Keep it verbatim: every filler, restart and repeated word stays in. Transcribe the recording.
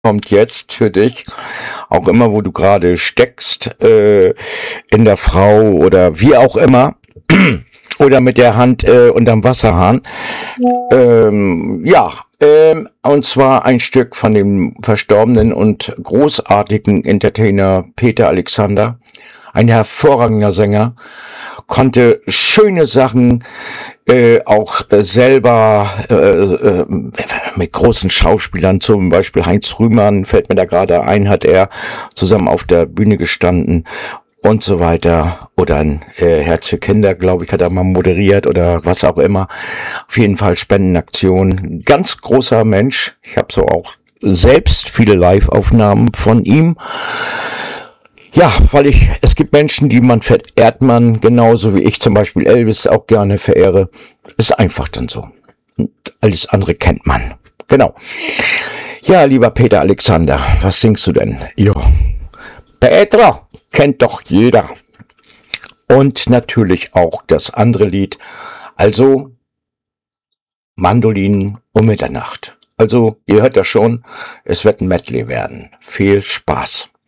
kommt jetzt für dich, auch immer, wo du gerade steckst, äh, in der Frau oder wie auch immer, oder mit der Hand äh, unterm Wasserhahn. Ähm, ja, ähm, und zwar ein Stück von dem verstorbenen und großartigen Entertainer Peter Alexander, ein hervorragender Sänger, konnte schöne Sachen äh, auch äh, selber äh, äh, mit großen Schauspielern, zum Beispiel Heinz Rühmann, fällt mir da gerade ein, hat er zusammen auf der Bühne gestanden und so weiter. Oder ein äh, Herz für Kinder, glaube ich, hat er mal moderiert oder was auch immer. Auf jeden Fall Spendenaktion. Ganz großer Mensch. Ich habe so auch selbst viele Live-Aufnahmen von ihm. Ja, weil ich, es gibt Menschen, die man verehrt man, genauso wie ich zum Beispiel Elvis auch gerne verehre. Ist einfach dann so. Und alles andere kennt man. Genau. Ja, lieber Peter Alexander, was singst du denn? Jo. Petra kennt doch jeder. Und natürlich auch das andere Lied. Also Mandolinen um Mitternacht. Also, ihr hört das schon, es wird ein Medley werden. Viel Spaß.